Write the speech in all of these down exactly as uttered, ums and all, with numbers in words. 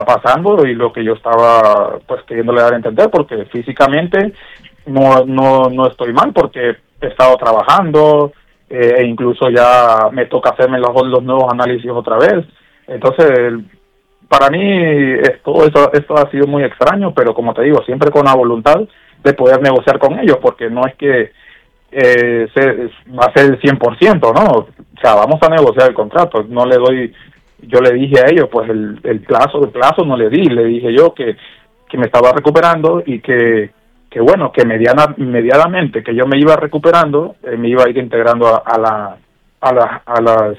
pasando y lo que yo estaba pues queriéndole dar a entender, porque físicamente no no no estoy mal, porque he estado trabajando eh, e incluso ya me toca hacerme los, los nuevos análisis otra vez. Entonces, para mí esto, esto esto ha sido muy extraño, pero como te digo, siempre con la voluntad de poder negociar con ellos, porque no es que eh, se, va a ser el cien por ciento, ¿no? O sea, vamos a negociar el contrato, no le doy, yo le dije a ellos, pues el, el plazo, el plazo no le di, le dije yo que, que me estaba recuperando y que, que bueno, que mediana, medianamente que yo me iba recuperando, eh, me iba a ir integrando a, a la, a la, a las,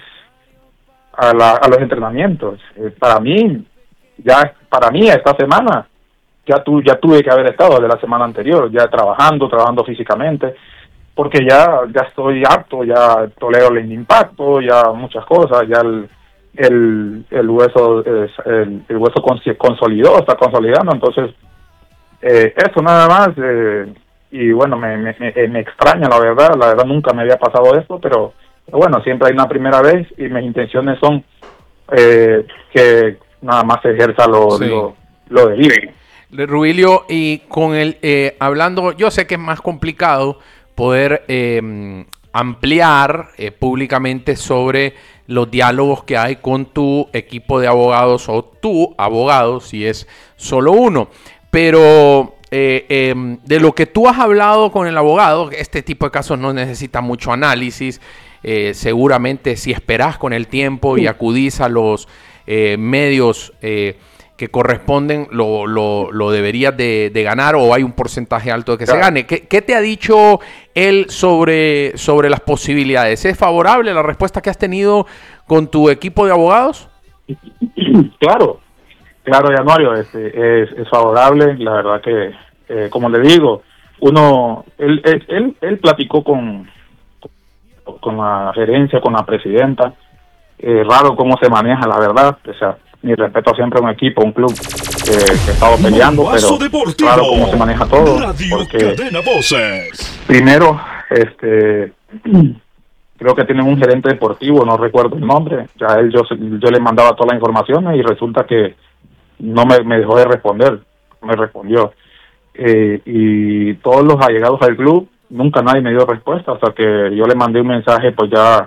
a la, a los entrenamientos. Eh, para mí, ya, para mí esta semana, ya tu, ya tuve que haber estado de la semana anterior, ya trabajando, trabajando físicamente, porque ya ya estoy apto, ya tolero el impacto, ya muchas cosas, ya el el, el hueso el, el hueso consolidó, está consolidando, entonces eh, eso nada más, eh, y bueno, me, me, me extraña la verdad, la verdad nunca me había pasado esto, pero, pero bueno, siempre hay una primera vez y mis intenciones son eh, que nada más se ejerza lo, sí. lo, lo debido. Rubilio, y con el, eh, hablando, yo sé que es más complicado poder eh, ampliar eh, públicamente sobre los diálogos que hay con tu equipo de abogados o tu abogado, si es solo uno. Pero eh, eh, de lo que tú has hablado con el abogado, este tipo de casos no necesita mucho análisis. Eh, seguramente si esperás con el tiempo y acudís a los eh, medios eh, que corresponden, lo, lo, lo deberías de, de ganar, o hay un porcentaje alto de que claro. se gane. ¿Qué, ¿Qué te ha dicho él sobre, sobre las posibilidades? ¿Es favorable la respuesta que has tenido con tu equipo de abogados? Claro, claro, Januario, es, es, es favorable. La verdad que, eh, como le digo, uno, él, él, él, él platicó con, con la gerencia, con la presidenta. Eh, raro cómo se maneja, la verdad. O sea, mi respeto siempre a un equipo, un club que, que ha estado peleando, pero Deportivo, claro cómo se maneja todo. Radio porque Cadena Voces. Primero, este, creo que tienen un gerente deportivo, no recuerdo el nombre. Ya él, yo, yo le mandaba toda la información y resulta que no me, me dejó de responder, me respondió. Eh, y todos los allegados al club, nunca nadie me dio respuesta, hasta que yo le mandé un mensaje, pues ya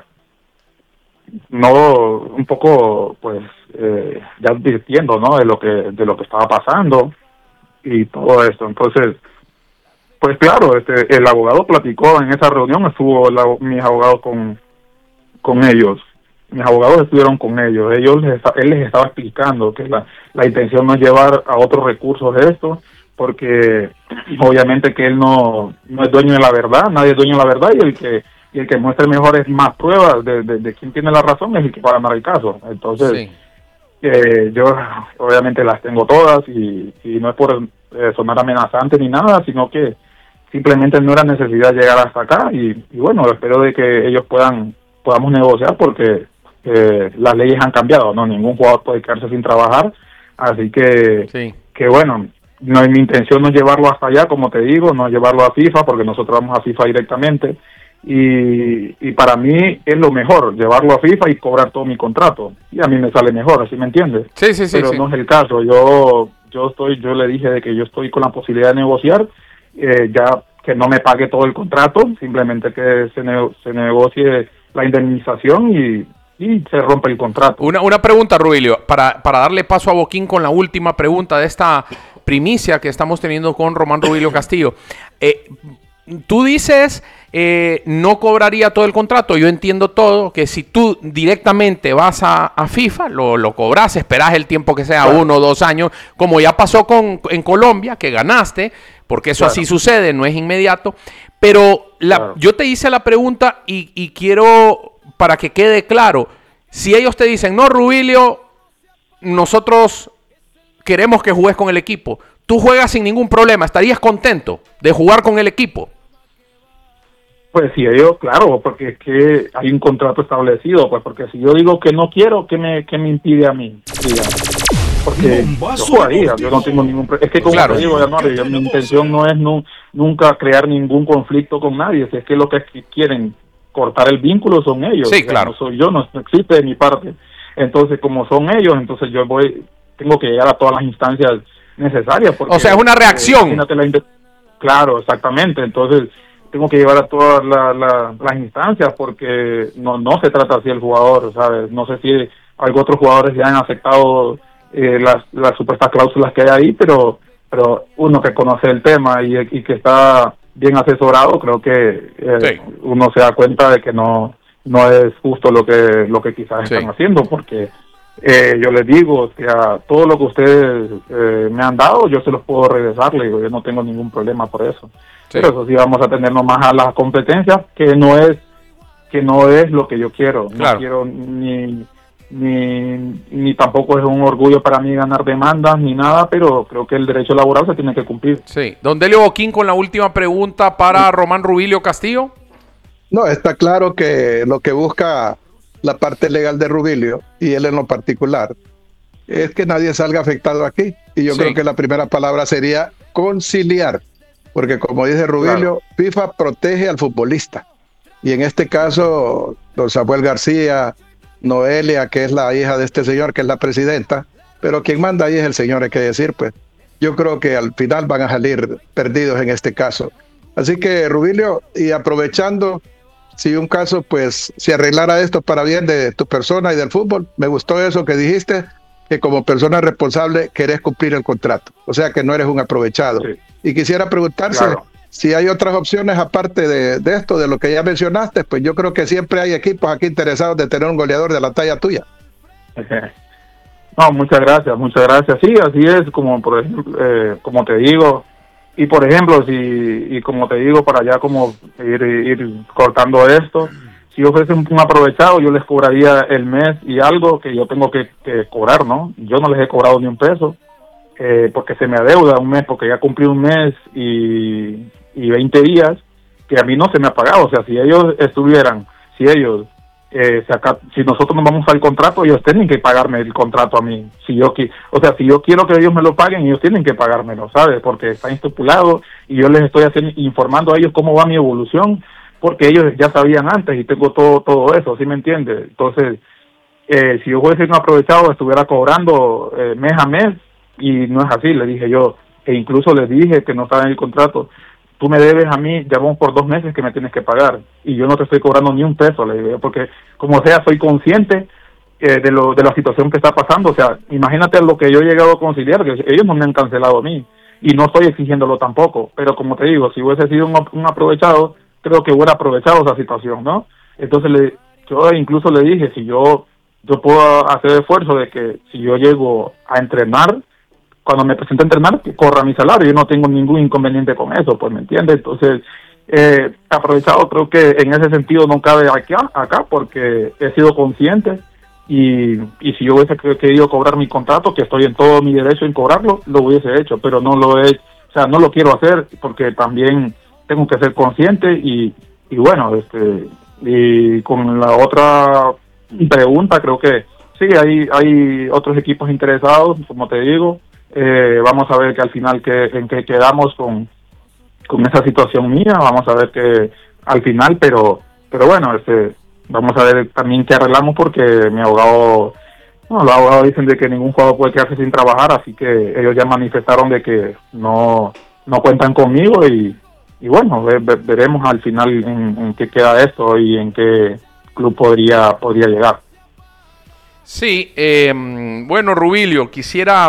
no un poco pues eh, ya advirtiendo, ¿no?, de lo que de lo que estaba pasando y todo esto. Entonces, pues claro, este el abogado platicó en esa reunión, estuvo la, mis abogados con con ellos mis abogados estuvieron con ellos ellos les, él les estaba explicando que la, la intención no es llevar a otros recursos de esto, porque obviamente que él no no es dueño de la verdad, nadie es dueño de la verdad, y el que y el que muestre mejores más pruebas de, de, de quién tiene la razón es el que va a ganar el caso. Entonces, sí. eh, yo obviamente las tengo todas, y, y no es por eh, sonar amenazante ni nada, sino que simplemente no era necesidad llegar hasta acá, y, y bueno, espero de que ellos puedan podamos negociar, porque eh, las leyes han cambiado, no ningún jugador puede quedarse sin trabajar, así que, sí. que bueno, no, mi intención no es llevarlo hasta allá, como te digo, no es llevarlo a FIFA, porque nosotros vamos a FIFA directamente. Y, y para mí es lo mejor, llevarlo a FIFA y cobrar todo mi contrato, y a mí me sale mejor, ¿así me entiendes? Sí, sí, sí. Pero sí. no es el caso. Yo yo estoy yo le dije de que yo estoy con la posibilidad de negociar, eh, ya que no me pague todo el contrato, simplemente que se, ne se negocie la indemnización y, y se rompe el contrato. Una, una pregunta, Rubilio, para, para darle paso a Boquín con la última pregunta de esta primicia que estamos teniendo con Román Rubilio Castillo. Eh, Tú dices, eh, no cobraría todo el contrato. Yo entiendo todo, que si tú directamente vas a, a FIFA, lo, lo cobras, esperás el tiempo que sea, claro. uno o dos años, como ya pasó con, en Colombia, que ganaste, porque eso claro. así sucede, no es inmediato. Pero la, claro. yo te hice la pregunta y, y quiero, para que quede claro, si ellos te dicen, no, Rubilio, nosotros queremos que juegues con el equipo, tú juegas sin ningún problema, ¿estarías contento de jugar con el equipo? Pues sí, yo, claro, porque es que hay un contrato establecido, pues porque si yo digo que no quiero, ¿qué me, qué me impide a mí? Digamos? Porque yo jugaría, yo no tengo ningún... Es que como claro. te digo, Januario, yo, mi intención no es nu, nunca crear ningún conflicto con nadie, si es que lo que quieren cortar el vínculo son ellos. Sí, claro. No soy yo, no, no existe de mi parte. Entonces, como son ellos, entonces yo voy... tengo que llegar a todas las instancias necesarias. Porque, o sea, es una reacción. Eh, la, claro, exactamente. Entonces, tengo que llevar a todas la, la, las instancias porque no no se trata así el jugador, ¿sabes? No sé si algo otros jugadores ya han aceptado eh, las, las supuestas cláusulas que hay ahí, pero pero uno que conoce el tema y, y que está bien asesorado, creo que eh, sí. uno se da cuenta de que no no es justo lo que lo que quizás sí. están haciendo, porque eh, yo les digo que a todo lo que ustedes eh, me han dado, yo se los puedo regresar, le digo, yo no tengo ningún problema por eso. Sí. Pero eso sí, vamos a tenernos más a las competencias, que no es que no es lo que yo quiero. Claro. No quiero ni ni ni tampoco es un orgullo para mí ganar demandas ni nada, pero creo que el derecho laboral se tiene que cumplir. Sí. Don Delio Boquín con la última pregunta para sí. Román Rubilio Castillo. No, está claro que lo que busca la parte legal de Rubilio y él en lo particular es que nadie salga afectado aquí. Y yo sí. creo que la primera palabra sería conciliar. Porque como dice Rubilio, claro. FIFA protege al futbolista. Y en este caso, don Samuel García, Noelia, que es la hija de este señor, que es la presidenta, pero quien manda ahí es el señor, hay que decir, pues. Yo creo que al final van a salir perdidos en este caso. Así que, Rubilio, y aprovechando, si un caso, pues, se arreglara esto para bien de tu persona y del fútbol, me gustó eso que dijiste, que como persona responsable querés cumplir el contrato. O sea, que no eres un aprovechado. Sí. Y quisiera preguntarse claro. si hay otras opciones aparte de, de esto, de lo que ya mencionaste, pues yo creo que siempre hay equipos aquí interesados de tener un goleador de la talla tuya. No, muchas gracias, muchas gracias. Sí, así es, como por ejemplo, eh, como te digo, y por ejemplo, si y como te digo, para ya como ir, ir cortando esto, si ofrecen un aprovechado, yo les cobraría el mes y algo que yo tengo que, que cobrar, ¿no? Yo no les he cobrado ni un peso. Eh, porque se me adeuda un mes, porque ya cumplí un mes y, y veinte días, que a mí no se me ha pagado. O sea, si ellos estuvieran, si ellos, eh, si, acá, si nosotros nos vamos al contrato, ellos tienen que pagarme el contrato a mí. Si yo, o sea, si yo quiero que ellos me lo paguen, ellos tienen que pagármelo, ¿sabes? Porque está estipulado y yo les estoy haciendo, informando a ellos cómo va mi evolución, porque ellos ya sabían antes y tengo todo todo eso, ¿sí me entiendes? Entonces, eh, si yo fuese un aprovechado, estuviera cobrando eh, mes a mes, y no es así, le dije yo, e incluso les dije que no estaba en el contrato, tú me debes a mí, ya vamos por dos meses que me tienes que pagar, y yo no te estoy cobrando ni un peso, le dije, porque como sea, soy consciente eh, de lo de la situación que está pasando. O sea, imagínate lo que yo he llegado a conciliar, que ellos no me han cancelado a mí, y no estoy exigiéndolo tampoco, pero como te digo, si hubiese sido un, un aprovechado, creo que hubiera aprovechado esa situación, ¿no? Entonces le, yo incluso le dije, si yo, yo puedo hacer esfuerzo de que si yo llego a entrenar, cuando me presento a entrenar, que corra mi salario, yo no tengo ningún inconveniente con eso, pues, ¿me entiendes? Entonces, eh, aprovechado, creo que en ese sentido no cabe acá, acá porque he sido consciente y, y si yo hubiese querido cobrar mi contrato, que estoy en todo mi derecho en cobrarlo, lo hubiese hecho, pero no lo he, o sea, no lo quiero hacer porque también tengo que ser consciente y, y bueno, este, y con la otra pregunta, creo que sí, hay, hay otros equipos interesados, como te digo. Eh, vamos a ver que al final que en qué quedamos con con esa situación mía, vamos a ver que al final, pero pero bueno, este vamos a ver también qué arreglamos, porque mi abogado, no, los abogados dicen de que ningún jugador puede quedarse sin trabajar, así que ellos ya manifestaron de que no no cuentan conmigo y, y bueno, ve, ve, veremos al final en, en qué queda esto y en qué club podría podría llegar. Sí, eh, bueno, Rubilio, quisiera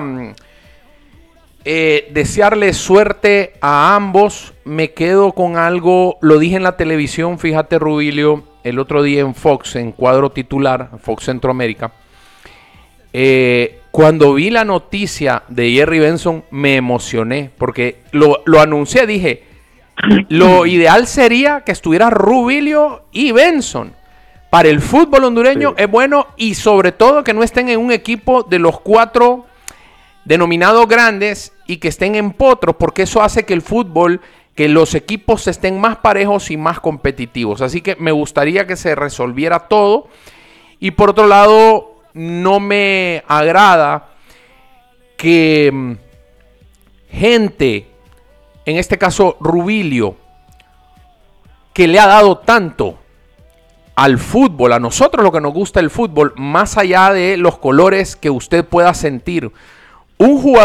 Eh, desearle suerte a ambos. Me quedo con algo, lo dije en la televisión, fíjate, Rubilio, el otro día en Fox, en cuadro titular, Fox Centroamérica. Eh, cuando vi la noticia de Jerry Benson, me emocioné, porque lo, lo anuncié, dije, lo ideal sería que estuviera Rubilio y Benson. Para el fútbol hondureño sí. es bueno, y sobre todo que no estén en un equipo de los cuatro denominados grandes y que estén en potros, porque eso hace que el fútbol, que los equipos estén más parejos y más competitivos. Así que me gustaría que se resolviera todo. Y por otro lado, no me agrada que gente, en este caso Rubilio, que le ha dado tanto al fútbol, a nosotros lo que nos gusta el fútbol, más allá de los colores que usted pueda sentir Un jugador